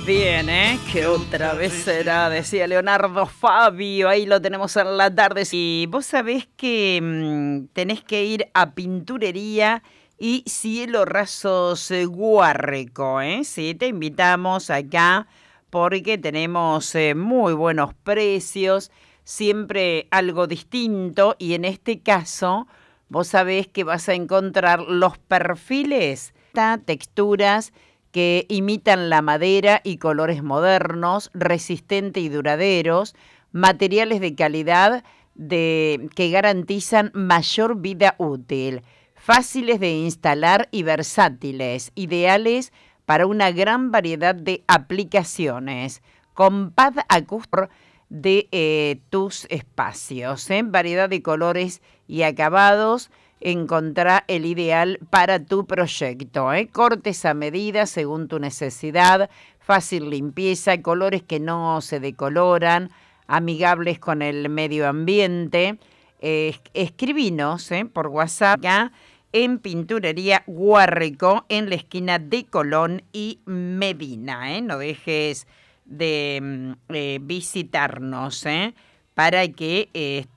bien, ¿eh? Que otra vez será, decía Leonardo Fabio, ahí lo tenemos en la tarde. Y vos sabés que tenés que ir a Pinturería y Cielo Rasos Guarreco, ¿eh? Sí, te invitamos acá porque tenemos muy buenos precios, siempre algo distinto y en este caso vos sabés que vas a encontrar los perfiles, texturas que imitan la madera y colores modernos, resistentes y duraderos, materiales de calidad que garantizan mayor vida útil, fáciles de instalar y versátiles, ideales para una gran variedad de aplicaciones, con pad acústico de tus espacios, variedad de colores y acabados. Encontrá el ideal para tu proyecto, cortes a medida según tu necesidad, fácil limpieza, colores que no se decoloran, amigables con el medio ambiente. Escribinos por WhatsApp acá en Pinturería Guarreco, en la esquina de Colón y Medina. No dejes de visitarnos, para que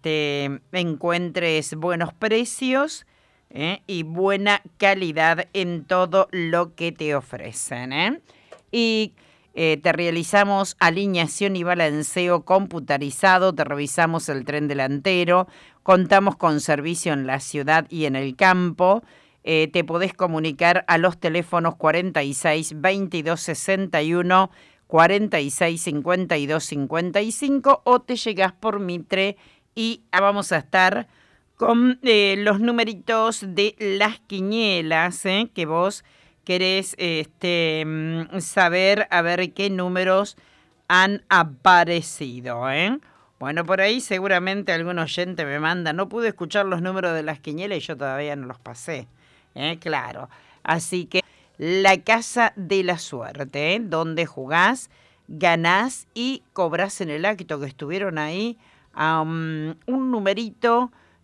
encuentres buenos precios y buena calidad en todo lo que te ofrecen. Y te realizamos alineación y balanceo computarizado, te revisamos el tren delantero, contamos con servicio en la ciudad y en el campo. Te podés comunicar a los teléfonos 46 22 61 46 52 55 o te llegás por Mitre y vamos a estar con los numeritos de las quinielas, que vos querés saber a ver qué números han aparecido. Bueno, por ahí seguramente algún oyente me manda, no pude escuchar los números de las quinielas y yo todavía no los pasé. Claro, así que la Casa de la Suerte, donde jugás, ganás y cobrás en el acto que estuvieron ahí un numerito